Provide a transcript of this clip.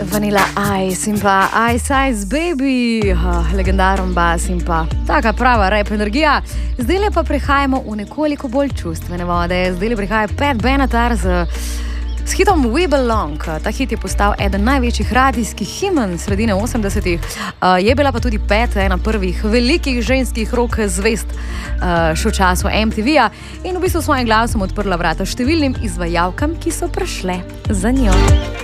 Vanilla Ice in pa Ice Ice Baby, legendaren bas in pa taka prava rap energija. Zdaj pa prihajamo v nekoliko bolj čustvene vode. Zdaj prihaja Pat Benatar s hitom We Belong. Ta hit je postal eden največjih radijskih himen sredine 80-ih. Je bila pa tudi Pat ena prvih velikih ženskih rock zvest še v času MTV-ja in v bistvu svojim glasom odprla vrata številnim izvajalkam, ki so prišle za njo.